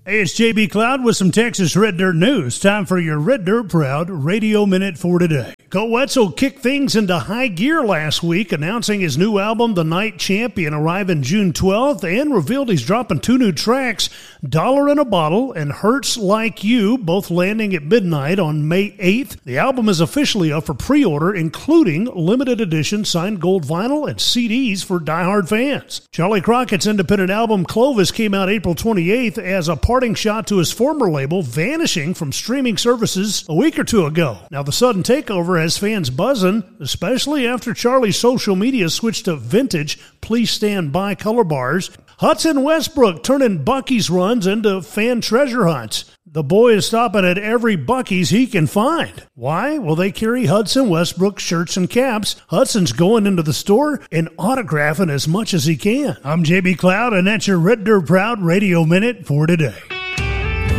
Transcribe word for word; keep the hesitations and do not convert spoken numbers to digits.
Hey, it's J B Cloud with some Texas Red Dirt news. Time for your Red Dirt Proud Radio Minute for today. Go Wetzel kicked things into high gear last week, announcing his new album, The Night Champion, arriving June twelfth, and revealed he's dropping two new tracks, Dollar in a Bottle and Hurts Like You, both landing at midnight on May eighth. The album is officially up for pre-order, including limited edition signed gold vinyl and C Ds for diehard fans. Charlie Crockett's independent album, Clovis, came out April twenty-eighth as a parting shot to his former label, vanishing from streaming services a week or two ago. Now, the sudden takeover has fans buzzing, especially after Charlie's social media switched to vintage Please Stand By color bars. Hudson Westbrook turning Buc-ee's runs into fan treasure hunts. The boy is stopping at every Buc-ee's he can find. Why? Well, they carry Hudson Westbrook shirts and caps. Hudson's going into the store and autographing as much as he can. I'm J B Cloud, and that's your Red Dirt Proud Radio Minute for today.